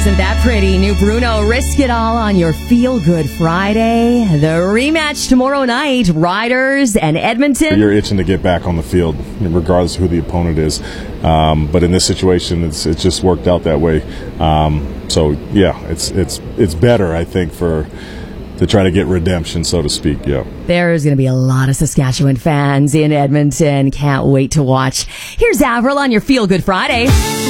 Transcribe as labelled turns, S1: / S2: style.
S1: Isn't that pretty? New Bruno, Risk It All on your Feel Good Friday. The rematch tomorrow night, Riders and Edmonton.
S2: You're itching to get back on the field, regardless of who the opponent is. But in this situation, it's just worked out that way. So yeah, it's better, I think, to try to get redemption, so to speak. Yeah.
S1: There's going to be a lot of Saskatchewan fans in Edmonton. Can't wait to watch. Here's Avril on your Feel Good Friday.